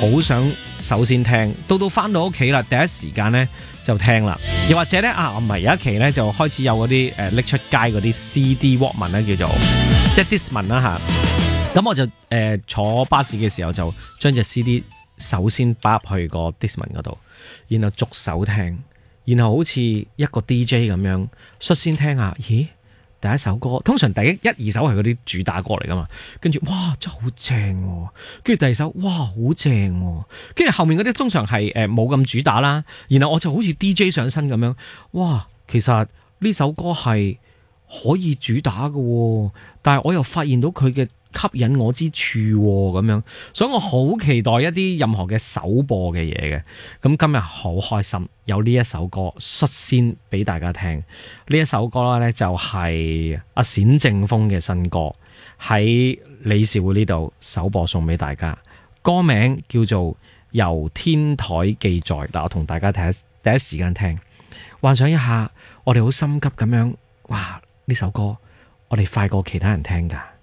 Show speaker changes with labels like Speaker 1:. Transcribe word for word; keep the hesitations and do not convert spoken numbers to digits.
Speaker 1: 好想首先聽，到到翻到屋企啦，第一時間咧就聽啦。又或者咧啊，我唔係有一期咧就開始有嗰啲誒拎出街嗰啲 C D Walkman 咧，叫做即係 Discman 啦嚇。咁我就誒、呃、坐巴士嘅時候就將隻 C D 首先擺入去個 Discman 嗰度，然後逐首聽，然後好似一個 D J 咁樣率先聽下，咦？第一首歌通常第一一二首係嗰啲主打歌嚟噶嘛，跟住哇真係好正喎，跟住第二首哇好正喎，跟住後面嗰啲通常係誒冇咁主打啦，然後我就好似 D J 上身咁樣，哇其實呢首歌係可以主打嘅，但係我又發現到佢嘅吸引我之處咁樣，所以我好期待一啲任何嘅首播嘅嘢嘅。咁今日好開心有呢一首歌率先俾大家聽，呢一首歌咧就係阿冼正風嘅新歌，喺理事會呢度首播送俾大家，歌名叫做由天台記載。嗱，我同大家睇下第一時間聽，幻想一下我哋好心急咁樣，哇呢首歌我哋快過其他人聽噶。